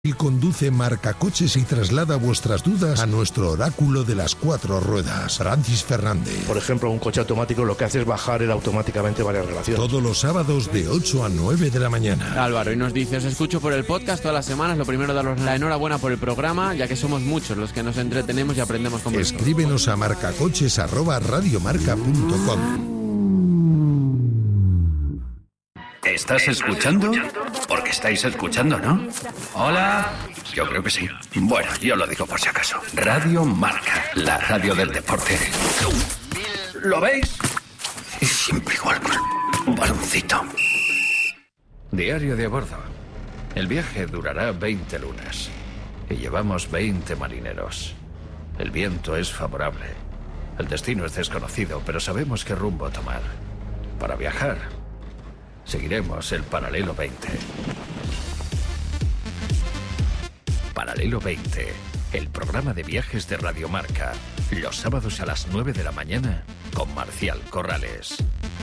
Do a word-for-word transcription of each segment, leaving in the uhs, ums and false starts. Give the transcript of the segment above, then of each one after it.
Y conduce Marcacoches y traslada vuestras dudas a nuestro oráculo de las cuatro ruedas, Francis Fernández. Por ejemplo, un coche automático lo que hace es bajar él automáticamente varias relaciones. Todos los sábados de ocho a nueve de la mañana. Álvaro, y nos dice, os escucho por el podcast todas las semanas. Lo primero, daros la enhorabuena por el programa, ya que somos muchos los que nos entretenemos y aprendemos con vosotros. Escríbenos a marcacoches arroba radiomarca punto com. ¿Estás escuchando? Porque estáis escuchando, ¿no? Hola. Yo creo que sí. Bueno, yo lo digo por si acaso. Radio Marca, la radio del deporte. ¿Lo veis? Y siempre igual con un baloncito. Diario de a bordo. El viaje durará veinte lunas. Y llevamos veinte marineros. El viento es favorable. El destino es desconocido, pero sabemos qué rumbo tomar. Para viajar, seguiremos el Paralelo veinte. Paralelo veinte, el programa de viajes de Radio Marca, los sábados a las nueve de la mañana con Marcial Corrales.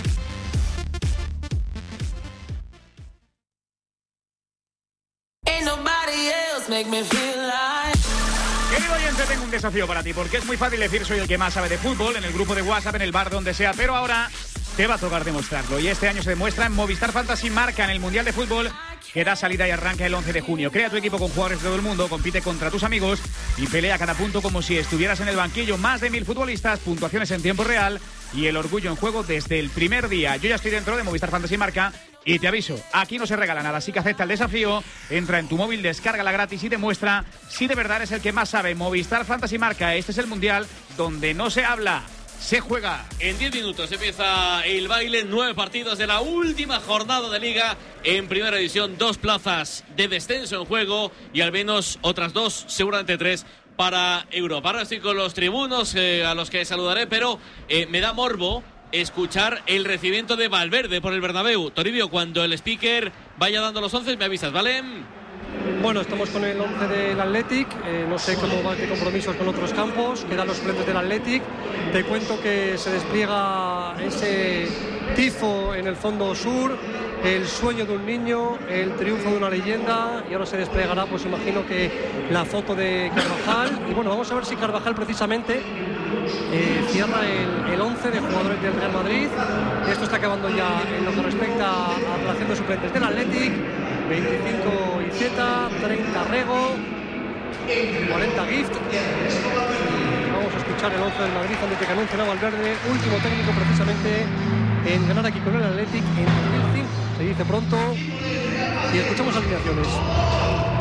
Querido oyente, tengo un desafío para ti, porque es muy fácil decir soy el que más sabe de fútbol, en el grupo de WhatsApp, en el bar, donde sea, pero ahora te va a tocar demostrarlo. Y este año se demuestra en Movistar Fantasy Marca, en el Mundial de Fútbol, que da salida y arranca el once de junio. Crea tu equipo con jugadores de todo el mundo, compite contra tus amigos y pelea cada punto como si estuvieras en el banquillo. Más de mil futbolistas, puntuaciones en tiempo real y el orgullo en juego desde el primer día. Yo ya estoy dentro de Movistar Fantasy Marca y te aviso, aquí no se regala nada, así que acepta el desafío, entra en tu móvil, descárgala gratis y demuestra si de verdad es el que más sabe. Movistar Fantasy Marca, este es el Mundial donde no se habla, se juega. En diez minutos empieza el baile, nueve partidos de la última jornada de Liga en Primera División, dos plazas de descenso en juego y al menos otras dos, seguramente tres, para Europa. Ahora estoy con los tribunos, eh, a los que saludaré, pero eh, me da morbo escuchar el recibimiento de Valverde por el Bernabéu. Toribio, cuando el speaker vaya dando los once, me avisas, ¿vale? Bueno, estamos con el once del Athletic, eh, no sé cómo va de compromisos con otros campos, quedan los suplentes del Athletic. Te cuento que se despliega ese tifo en el fondo sur, el sueño de un niño, el triunfo de una leyenda, y ahora se desplegará, pues imagino que la foto de Carvajal. Y bueno, vamos a ver si Carvajal precisamente eh, cierra el, el once de jugadores del Real Madrid. Esto está acabando ya en lo que respecta a la relación de suplentes del Athletic. veinticinco Iceta, treinta Rego, cuarenta Gift. Y vamos a escuchar el once del Madrid antes de que anuncie a Valverde, último técnico precisamente en ganar aquí con el Athletic en dos mil cinco. Se dice pronto y escuchamos alineaciones.